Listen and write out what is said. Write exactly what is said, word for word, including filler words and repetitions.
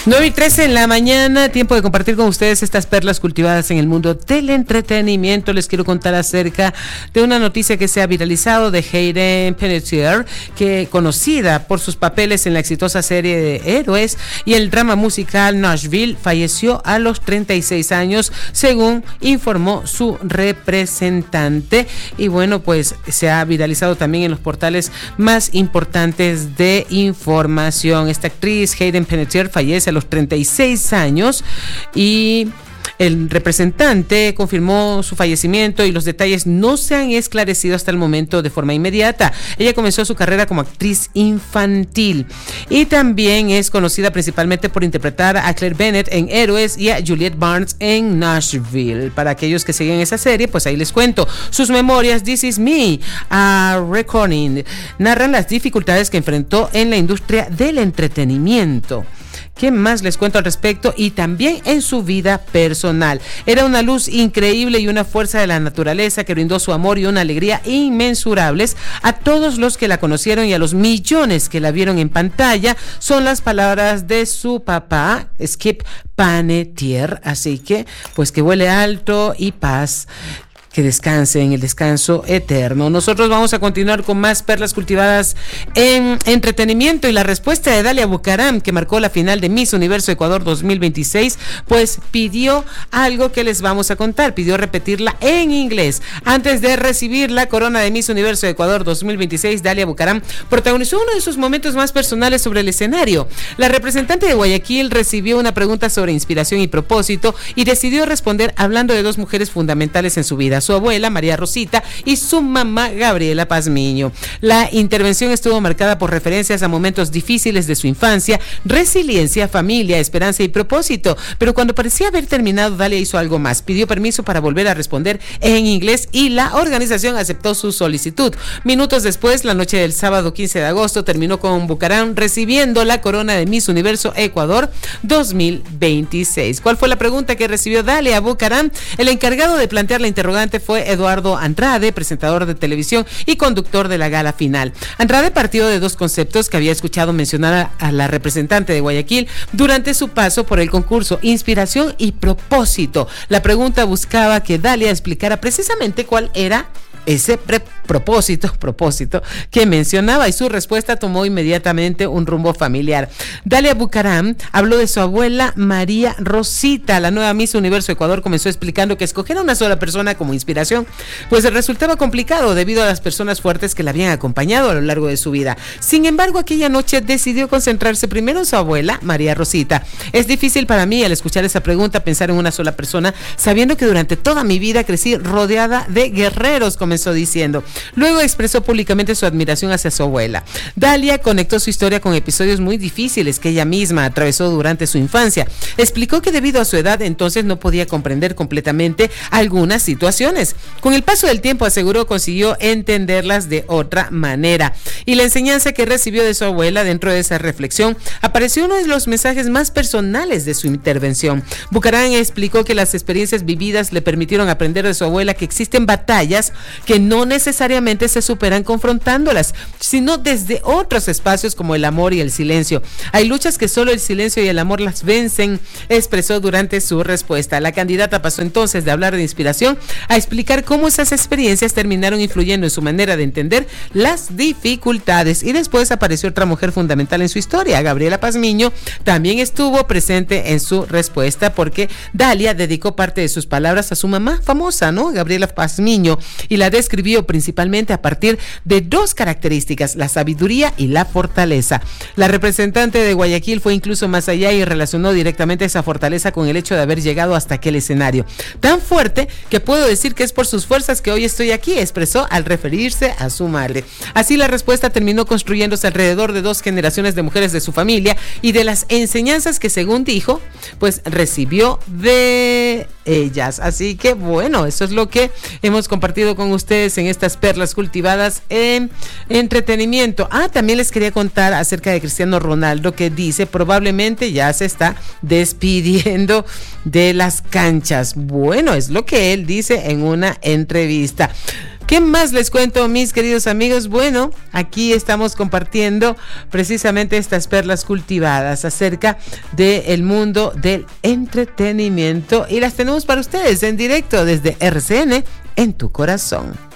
nueve y trece en la mañana, tiempo de compartir con ustedes estas perlas cultivadas en el mundo del entretenimiento. Les quiero contar acerca de una noticia que se ha viralizado de Hayden Panettiere, que conocida por sus papeles en la exitosa serie de Héroes y el drama musical Nashville, falleció a los treinta y seis años, según informó su representante. Y bueno, pues se ha viralizado también en los portales más importantes de información. Esta actriz Hayden Panettiere fallece a los treinta y seis años y el representante confirmó su fallecimiento y los detalles no se han esclarecido hasta el momento de forma inmediata. Ella comenzó su carrera como actriz infantil y también es conocida principalmente por interpretar a Claire Bennett en Héroes y a Juliette Barnes en Nashville. Para aquellos que siguen esa serie, pues ahí les cuento. Sus memorias, This Is Me, a Reckoning, narran las dificultades que enfrentó en la industria del entretenimiento. ¿Qué más les cuento al respecto? Y también en su vida personal. Era una luz increíble y una fuerza de la naturaleza que brindó su amor y una alegría inmensurables a todos los que la conocieron y a los millones que la vieron en pantalla. Son las palabras de su papá, Skip Panettiere. Así que, pues que vuele alto y paz. Que descanse en el descanso eterno. Nosotros vamos a continuar con más perlas cultivadas en entretenimiento y la respuesta de Dalia Bucaram, que marcó la final de Miss Universo Ecuador dos mil veintiséis, pues pidió algo que les vamos a contar, pidió repetirla en inglés. Antes de recibir la corona de Miss Universo Ecuador dos mil veintiséis, Dalia Bucaram protagonizó uno de sus momentos más personales sobre el escenario. La representante de Guayaquil recibió una pregunta sobre inspiración y propósito y decidió responder hablando de dos mujeres fundamentales en su vida: su abuela María Rosita y su mamá Gabriela Pazmiño. La intervención estuvo marcada por referencias a momentos difíciles de su infancia, resiliencia, familia, esperanza y propósito, pero cuando parecía haber terminado, Dalia hizo algo más, pidió permiso para volver a responder en inglés y la organización aceptó su solicitud. Minutos después, la noche del sábado quince de agosto, terminó con Bucaram recibiendo la corona de Miss Universo Ecuador dos mil veintiséis. ¿Cuál fue la pregunta que recibió Dalia Bucaram? El encargado de plantear la interrogante fue Eduardo Andrade, presentador de televisión y conductor de la gala final. Andrade partió de dos conceptos que había escuchado mencionar a, a la representante de Guayaquil durante su paso por el concurso: inspiración y propósito. La pregunta buscaba que Dalia explicara precisamente cuál era ese pre- propósito, propósito que mencionaba, y su respuesta tomó inmediatamente un rumbo familiar. Dalia Bucaram habló de su abuela María Rosita. La nueva Miss Universo Ecuador comenzó explicando que escoger a una sola persona como inspiración pues resultaba complicado debido a las personas fuertes que la habían acompañado a lo largo de su vida. Sin embargo, aquella noche decidió concentrarse primero en su abuela María Rosita. Es difícil para mí al escuchar esa pregunta pensar en una sola persona, sabiendo que durante toda mi vida crecí rodeada de guerreros, comenzó diciendo. Luego expresó públicamente su admiración hacia su abuela. Dalia conectó su historia con episodios muy difíciles que ella misma atravesó durante su infancia. Explicó que debido a su edad entonces no podía comprender completamente algunas situaciones. Con el paso del tiempo, aseguró, consiguió entenderlas de otra manera. Y la enseñanza que recibió de su abuela dentro de esa reflexión apareció uno de los mensajes más personales de su intervención. Bucaram explicó que las experiencias vividas le permitieron aprender de su abuela que existen batallas que no necesariamente se superan confrontándolas, sino desde otros espacios como el amor y el silencio. Hay luchas que solo el silencio y el amor las vencen, expresó durante su respuesta. La candidata pasó entonces de hablar de inspiración a explicar cómo esas experiencias terminaron influyendo en su manera de entender las dificultades. Y después apareció otra mujer fundamental en su historia, Gabriela Pazmiño. También estuvo presente en su respuesta porque Dalia dedicó parte de sus palabras a su mamá famosa, ¿no? Gabriela Pazmiño, y la describió principalmente a partir de dos características: la sabiduría y la fortaleza. La representante de Guayaquil fue incluso más allá y relacionó directamente esa fortaleza con el hecho de haber llegado hasta aquel escenario. Tan fuerte que puedo decir que es por sus fuerzas que hoy estoy aquí, expresó al referirse a su madre. Así la respuesta terminó construyéndose alrededor de dos generaciones de mujeres de su familia y de las enseñanzas que, según dijo, pues recibió de ellas. Así que bueno, eso es lo que hemos compartido con ustedes en estas perlas cultivadas en entretenimiento. Ah, también les quería contar acerca de Cristiano Ronaldo, que dice probablemente ya se está despidiendo de las canchas. Bueno, es lo que él dice en una entrevista. ¿Qué más les cuento, mis queridos amigos? Bueno, aquí estamos compartiendo precisamente estas perlas cultivadas acerca del mundo del entretenimiento y las tenemos para ustedes en directo desde R C N en tu corazón.